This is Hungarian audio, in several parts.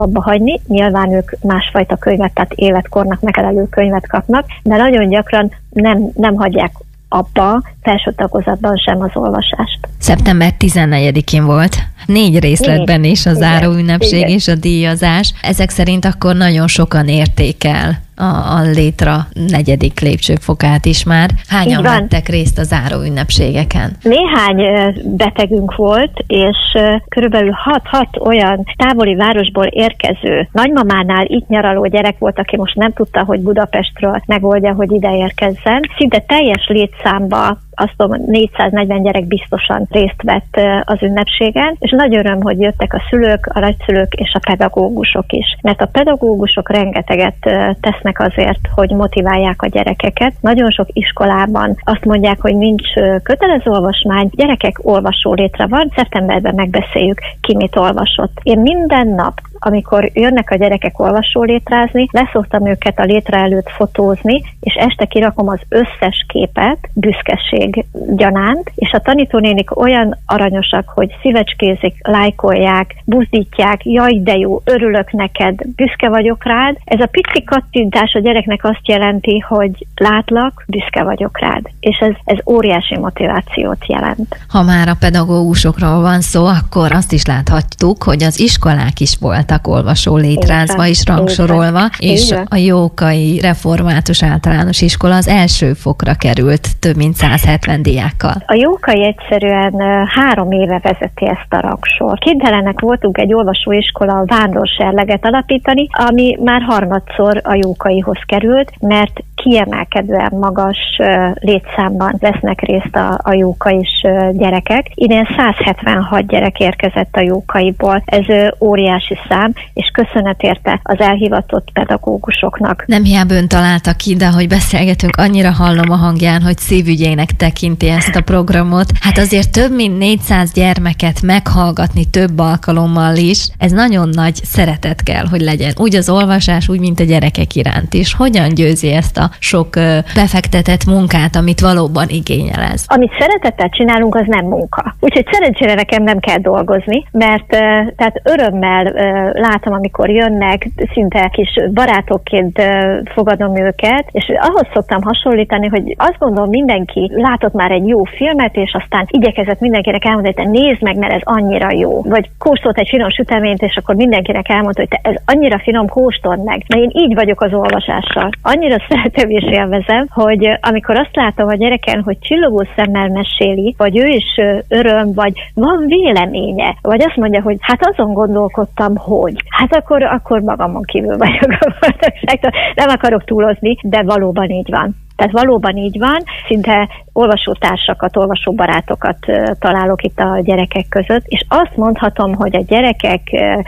abba hagyni. Nyilván ők másfajta könyvet, tehát életkornak megfelelő könyvet kapnak, de nagyon gyakran nem hagyják abba felső tagozatban sem az olvasást. Szeptember 14-én volt. 4 részletben is a záróünnepség és a díjazás. Ezek szerint akkor nagyon sokan érték el a Létra 4. lépcsőfokát is már. Hányan vettek részt a záróünnepségeken? Néhány betegünk volt, és körülbelül 6 olyan távoli városból érkező nagymamánál itt nyaraló gyerek volt, aki most nem tudta, hogy Budapestről megoldja, hogy ide érkezzen. Szinte teljes létszámba, azt tudom, 440 gyerek biztosan részt vett az ünnepségen, és nagy öröm, hogy jöttek a szülők, a nagyszülők és a pedagógusok is. Mert a pedagógusok rengeteget tesznek azért, hogy motiválják a gyerekeket. Nagyon sok iskolában azt mondják, hogy nincs kötelező olvasmány, gyerekek olvasó létre van, szeptemberben megbeszéljük, ki mit olvasott. Én minden nap, amikor jönnek a gyerekek olvasólétrázni, leszoktam őket a létre előtt fotózni, és este kirakom az összes képet büszkeség gyanánt, és a tanítónénik olyan aranyosak, hogy szívecskézik, lájkolják, buzdítják, jaj de jó, örülök neked, büszke vagyok rád. Ez a pici kattintás a gyereknek azt jelenti, hogy látlak, büszke vagyok rád. És ez óriási motivációt jelent. Ha már a pedagógusokról van szó, akkor azt is láthattuk, hogy az iskolák is voltak olvasó létrázva és rangsorolva, és a Jókai Református Általános Iskola az első fokra került több mint 170 diákkal. A Jókai egyszerűen 3 éve vezeti ezt a rangsort. Kénytelenek voltunk egy olvasóiskola vándorserleget alapítani, ami már harmadszor a Jókaihoz került, mert kiemelkedően magas létszámban vesznek részt a jókais gyerekek. Idén 176 gyerek érkezett a Jókaiból. Ez óriási szám, és köszönet érte az elhivatott pedagógusoknak. Nem hiába ön találta ki, de hogy beszélgetünk, annyira hallom a hangján, hogy szívügyének tekinti ezt a programot. Hát azért több mint 400 gyermeket meghallgatni több alkalommal is, ez nagyon nagy szeretet kell, hogy legyen. Úgy az olvasás, úgy, mint a gyerekek iránt is. Hogyan győzi ezt a sok befektetett munkát, amit valóban igényel ez? Amit szeretettel csinálunk, az nem munka. Úgyhogy szerencsére nekem nem kell dolgozni, mert tehát örömmel látom, amikor jönnek, szinte kis barátokként fogadom őket, és ahhoz szoktam hasonlítani, hogy azt gondolom, mindenki látott már egy jó filmet, és aztán igyekezett mindenkinek elmondani, hogy te nézd meg, mert ez annyira jó. Vagy kóstolt egy finom süteményt, és akkor mindenkinek elmondta, hogy te ez annyira finom, kóstold meg. Mert én így vagyok az olvasással. Annyira szeretem és élvezem, hogy amikor azt látom a gyereken, hogy csillogó szemmel meséli, vagy ő is öröm, vagy van véleménye, vagy azt mondja, hogy hát azon gondolkodtam, hogy. Hát akkor magamon kívül vagyok a boldogságtól. Nem akarok túlozni, de valóban így van. Tehát valóban így van, szinte olvasótársakat, olvasóbarátokat találok itt a gyerekek között, és azt mondhatom, hogy a gyerekek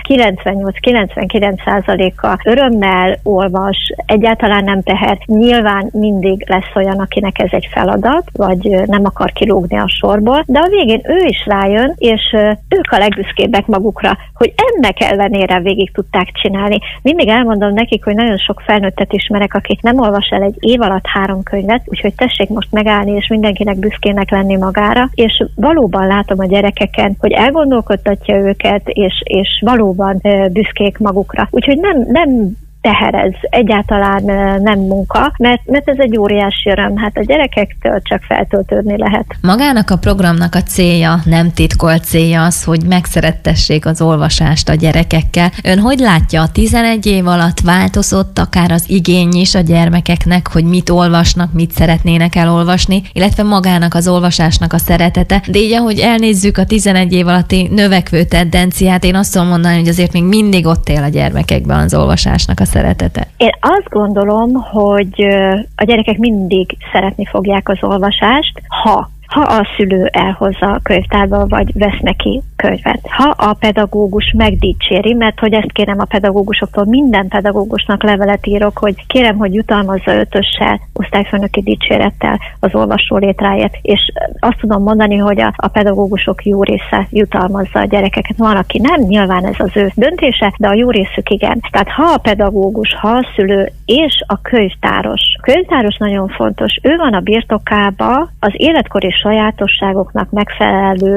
98-99%-a örömmel olvas, egyáltalán nem teher. Nyilván mindig lesz olyan, akinek ez egy feladat, vagy nem akar kilógni a sorból, de a végén ő is rájön, és ők a legbüszkébbek magukra, hogy ennek ellenére végig tudták csinálni. Mindig elmondom nekik, hogy nagyon sok felnőttet ismerek, akik nem olvas el egy év alatt 3 könyvet, úgyhogy tessék most megállni, és mindenkinek büszkének lenni magára, és valóban látom a gyerekeken, hogy elgondolkodtatja őket, és valóban büszkék magukra. Úgyhogy nem teherez, egyáltalán nem munka, mert ez egy óriási öröm, hát a gyerekektől csak feltöltődni lehet. Magának a programnak a célja, nem titkolt célja az, hogy megszerettessék az olvasást a gyerekekkel. Ön hogy látja, a 11 év alatt változott akár az igény is a gyermekeknek, hogy mit olvasnak, mit szeretnének elolvasni, illetve magának az olvasásnak a szeretete. De így, ahogy elnézzük a 11 év alatti növekvő tendenciát, én azt tudom mondani, hogy azért még mindig ott él a gyermekekben az olvasásnak a szeretete. Én azt gondolom, hogy a gyerekek mindig szeretni fogják az olvasást, ha a szülő elhozza a könyvtárba, vagy vesz neki könyvet. Ha a pedagógus megdicséri, mert hogy ezt kérem a pedagógusoktól, minden pedagógusnak levelet írok, hogy kérem, hogy jutalmazza 5-össel, osztályfőnöki dicsérettel az olvasó létráért, és azt tudom mondani, hogy a pedagógusok jó része jutalmazza a gyerekeket. Van, aki nem, nyilván ez az ő döntése, de a jó részük igen. Tehát ha a pedagógus, ha a szülő és a könyvtáros. A könyvtáros nagyon fontos. Ő van a birtokába az életkori sajátosságoknak megfelelő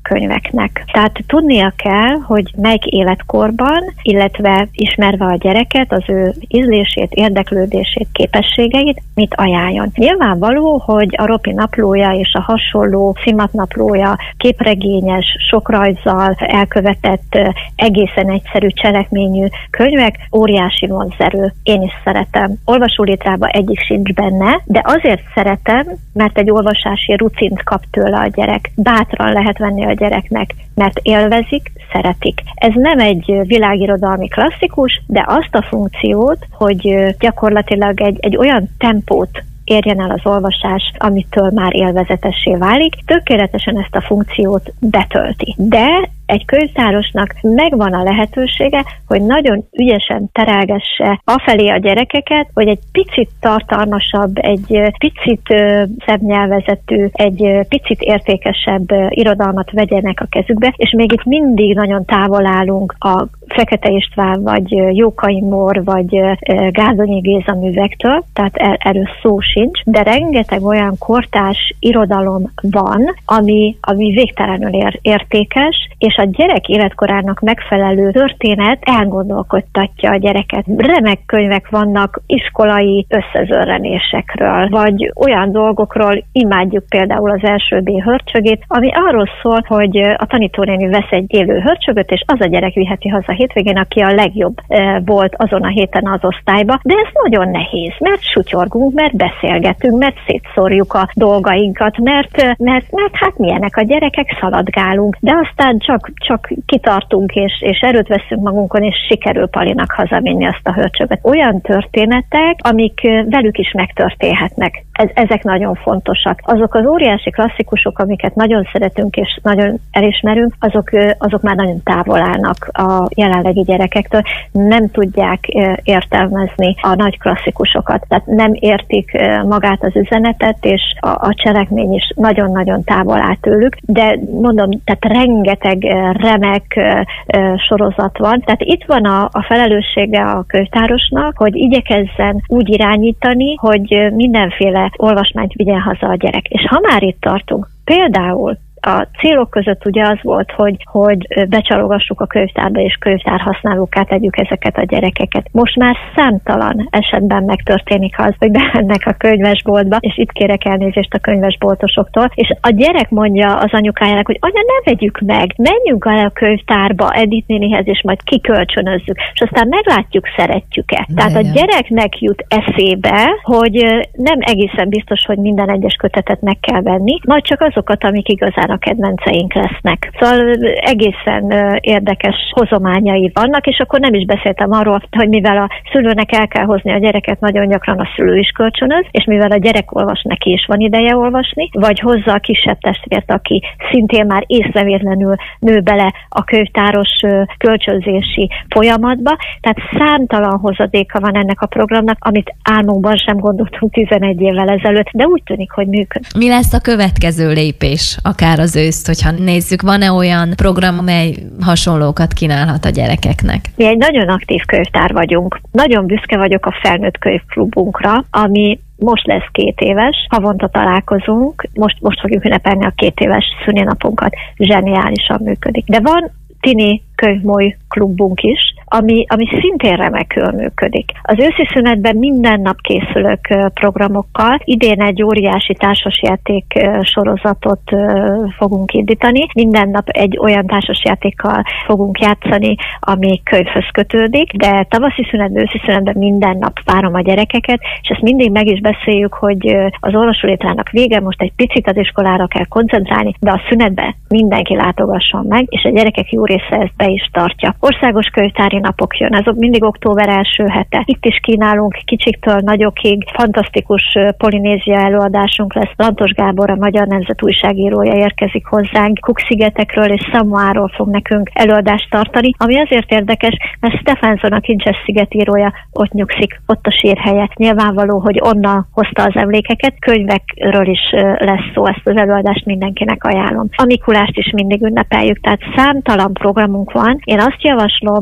könyveknek. Tehát tudnia kell, hogy melyik életkorban, illetve ismerve a gyereket, az ő ízlését, érdeklődését, képességeit, mit ajánljon. Nyilvánvaló, hogy a Ropi naplója és a hasonló Szimat-naplója képregényes, sok rajzzal elkövetett, egészen egyszerű cselekményű könyvek óriási vonzerő. Én is szeretem. Olvasólétrában egyik sincs benne, de azért szeretem, mert egy olvasási rucint kap tőle a gyerek. Bátran lehet venni a gyereknek, mert élvezik, szeretik. Ez nem egy világirodalmi klasszikus, de azt a funkciót, hogy gyakorlatilag egy olyan tempót érjen el az olvasás, amitől már élvezetessé válik, tökéletesen ezt a funkciót betölti. De egy könyvtárosnak megvan a lehetősége, hogy nagyon ügyesen terelgesse afelé a gyerekeket, hogy egy picit tartalmasabb, egy picit szebb nyelvezetű, egy picit értékesebb irodalmat vegyenek a kezükbe, és még itt mindig nagyon távol állunk a Fekete István, vagy Jókai Mór, vagy Gárdonyi Géza művektől, tehát erről szó sincs, de rengeteg olyan kortárs irodalom van, ami végtelenül értékes, és a gyerek életkorának megfelelő történet elgondolkodtatja a gyereket. Remek könyvek vannak iskolai összezörrenésekről, vagy olyan dolgokról, imádjuk például az első B hörcsögét, ami arról szól, hogy a tanítónéni vesz egy élő hörcsögöt, és az a gyerek viheti haza hétvégén, aki a legjobb volt azon a héten az osztályba, de ez nagyon nehéz, mert sutyorgunk, mert beszélgetünk, mert szétszórjuk a dolgainkat, mert hát milyenek a gyerekek, szaladgálunk, de aztán csak kitartunk, és erőt veszünk magunkon, és sikerül Palinak hazavinni azt a hörcsögöt. Olyan történetek, amik velük is megtörténhetnek. Ezek nagyon fontosak. Azok az óriási klasszikusok, amiket nagyon szeretünk és nagyon elismerünk, azok már nagyon távol állnak a jelenlegi gyerekektől, nem tudják értelmezni a nagy klasszikusokat, tehát nem értik magát az üzenetet, és a cselekmény is nagyon-nagyon távol áll tőlük, de mondom, tehát rengeteg remek sorozat van, tehát itt van a felelőssége a könyvtárosnak, hogy igyekezzen úgy irányítani, hogy mindenféle olvasmányt vigyen haza a gyerek. És ha már itt tartunk, például a célok között ugye az volt, hogy becsalogassuk a könyvtárba, és könyvtárhasználókká tegyük ezeket a gyerekeket. Most már számtalan esetben megtörténik az, hogy bemennek a könyvesboltba, és itt kérek elnézést a könyvesboltosoktól, és a gyerek mondja az anyukájának, hogy anya, ne vegyük meg, menjünk el a könyvtárba Edith nénihez, és majd kikölcsönözzük, és aztán meglátjuk, szeretjük-e. Tehát a gyereknek jut eszébe, hogy nem egészen biztos, hogy minden egyes kötetet meg kell venni, majd csak azokat, amik igazán a kedvenceink lesznek. Szóval egészen érdekes hozományai vannak, és akkor nem is beszéltem arról, hogy mivel a szülőnek el kell hozni a gyereket, nagyon gyakran a szülő is kölcsönöz, és mivel a gyerek olvas, neki is van ideje olvasni, vagy hozza a kisebb testvért, aki szintén már észrevétlenül nő bele a könyvtáros kölcsönzési folyamatba. Tehát számtalan hozadéka van ennek a programnak, amit álmunkban sem gondoltunk 11 évvel ezelőtt, de úgy tűnik, hogy működik. Mi lesz a következő lépés, akár az őszt, hogyha nézzük, van-e olyan program, amely hasonlókat kínálhat a gyerekeknek? Mi egy nagyon aktív könyvtár vagyunk. Nagyon büszke vagyok a felnőtt könyvklubunkra, ami most lesz 2 éves, havonta találkozunk, most fogjuk ünnepelni a 2 éves szülinapunkat, zseniálisan működik. De van tini könyvmoly klubunk is, ami szintén remekül működik. Az őszi szünetben minden nap készülök programokkal. Idén egy óriási társasjáték sorozatot fogunk indítani. Minden nap egy olyan társasjátékkal fogunk játszani, ami könyvhöz kötődik, de tavaszi szünetben, őszi szünetben minden nap várom a gyerekeket, és ezt mindig meg is beszéljük, hogy az olvasólétrának vége, most egy picit az iskolára kell koncentrálni, de a szünetben mindenki látogasson meg, és a gyerekek jó része ezt be is tartja. Országos könyvtári napok jön, azok mindig október első hete. Itt is kínálunk kicsiktől nagyokig, fantasztikus Polinézia előadásunk lesz. Lantos Gábor, a Magyar Nemzet újságírója érkezik hozzánk, Cook-szigetekről és Samoáról fog nekünk előadást tartani, ami azért érdekes, mert Stephenson, a Kincses szigetírója ott nyugszik, ott a sírhelye. Nyilvánvaló, hogy onnan hozta az emlékeket, könyvekről is lesz szó, ezt az előadást mindenkinek ajánlom. A Mikulást is mindig ünnepeljük, tehát számtalan programunk van. Én azt javaslom kicsiktől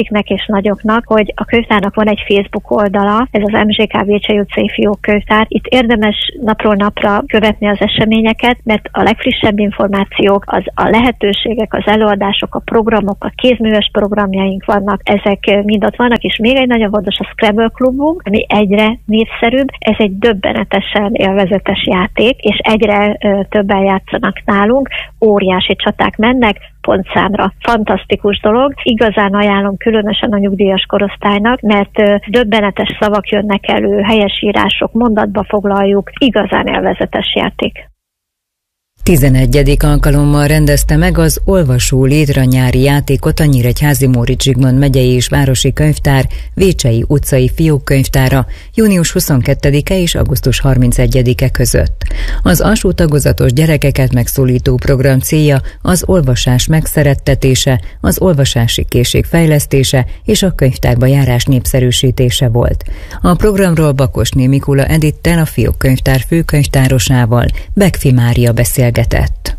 kicsiknek és nagyoknak, hogy a könyvtárnak van egy Facebook oldala, ez az MZK Vécsei utcai fiókkönyvtár. Itt érdemes napról napra követni az eseményeket, mert a legfrissebb információk, a lehetőségek, az előadások, a programok, a kézműves programjaink vannak, ezek mind ott vannak, és még egy nagyon fontos a Scrabble klubunk, ami egyre népszerűbb. Ez egy döbbenetesen élvezetes játék, és egyre többen játszanak nálunk, óriási csaták mennek, pontszámra. Fantasztikus dolog. Igazán ajánlom különösen a nyugdíjas korosztálynak, mert döbbenetes szavak jönnek elő, helyesírások, mondatba foglaljuk, igazán élvezetes játék. 11. alkalommal rendezte meg az Olvasó Létre nyári játékot a Nyíregyházi Móricz Zsigmond megyei és városi könyvtár Vécsei utcai fiókkönyvtára június 22-e és augusztus 31-e között. Az alsó tagozatos gyerekeket megszólító program célja az olvasás megszerettetése, az olvasási készség fejlesztése és a könyvtárba járás népszerűsítése volt. A programról Bakosné Mikula Edittel, a fiókkönyvtár főkönyvtárosával, Begfi Mária beszélgetett.